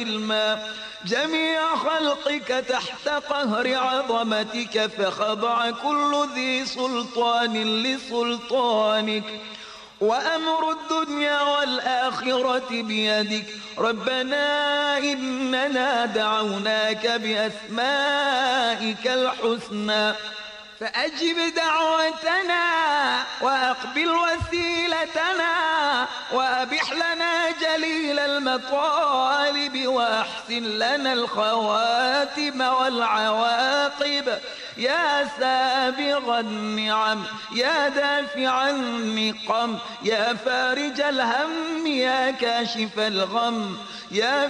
الماء جميع خلقك تحت قهر عظمتك، فخضع كل ذي سلطان لسلطانك، وأمر الدنيا والآخرة بيدك. ربنا إننا دعوناك بأسمائك الحسنى فأجب دعوتنا وأقبل وسيلتنا، وأبح لنا جليل المطالب، وأحسن لنا الخواتم والعواقب. يا سابغ النعم، يا دافع النقم، يا فارج الهم، يا كاشف الغم، يا